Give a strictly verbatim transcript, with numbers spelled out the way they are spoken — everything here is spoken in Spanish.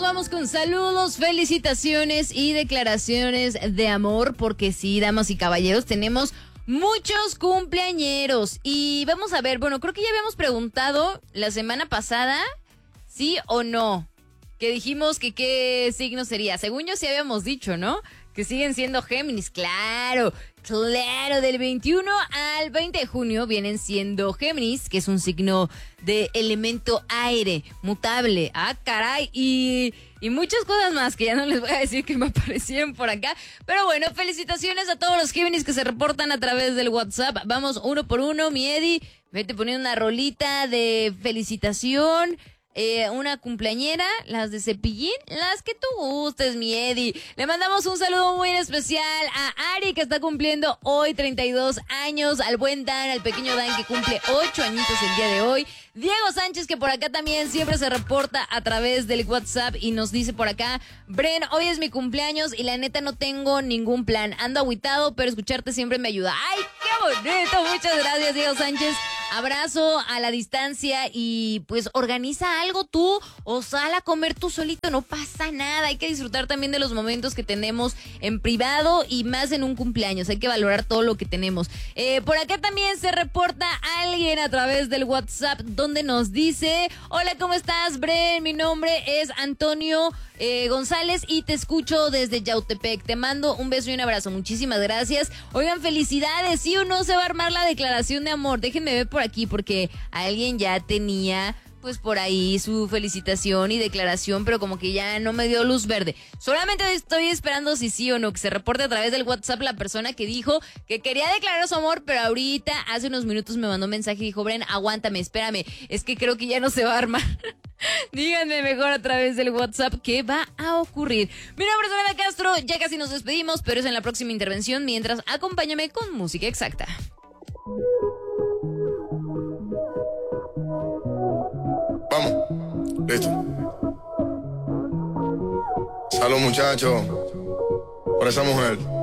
vamos con saludos, felicitaciones y declaraciones de amor, porque sí, damas y caballeros, tenemos muchos cumpleañeros. Y vamos a ver, bueno, creo que ya habíamos preguntado la semana pasada, ¿sí o no? Que dijimos que qué signo sería. Según yo sí habíamos dicho, ¿no? Que siguen siendo Géminis, claro, claro, del veintiuno al veinte de junio vienen siendo Géminis, que es un signo de elemento aire, mutable, ah, caray, y, y muchas cosas más que ya no les voy a decir que me aparecieron por acá, pero bueno, felicitaciones a todos los Géminis que se reportan a través del WhatsApp. Vamos uno por uno, mi Eddie, vete poniendo una rolita de felicitación. Eh, una cumpleañera, las de Cepillín, las que tú gustes, mi Eddie. Le mandamos un saludo muy especial a Ari, que está cumpliendo hoy treinta y dos años, al buen Dan, al pequeño Dan, que cumple ocho añitos el día de hoy. Diego Sánchez, que por acá también siempre se reporta a través del WhatsApp y nos dice por acá: Bren, hoy es mi cumpleaños y la neta no tengo ningún plan. Ando agüitado, pero escucharte siempre me ayuda. ¡Ay, qué bonito! Muchas gracias, Diego Sánchez. Abrazo a la distancia y pues organiza algo tú o sal a comer tú solito, no pasa nada. Hay que disfrutar también de los momentos que tenemos en privado y más en un cumpleaños. Hay que valorar todo lo que tenemos. Eh, por acá también se reporta alguien a través del WhatsApp donde nos dice: hola, ¿cómo estás, Bren? Mi nombre es Antonio eh, González y te escucho desde Yautepec. Te mando un beso y un abrazo. Muchísimas gracias. Oigan, felicidades. ¿Sí o no se va a armar la declaración de amor? Déjenme ver por aquí porque alguien ya tenía pues por ahí su felicitación y declaración, pero como que ya no me dio luz verde. Solamente estoy esperando si sí o no, que se reporte a través del WhatsApp la persona que dijo que quería declarar su amor, pero ahorita, hace unos minutos me mandó un mensaje y dijo: Bren, aguántame, espérame, es que creo que ya no se va a armar. Díganme mejor a través del WhatsApp qué va a ocurrir. Mi nombre es Ana Castro, ya casi nos despedimos, pero es en la próxima intervención. Mientras, acompáñame con música exacta. Vamos, listo. Salud, muchachos, por esa mujer.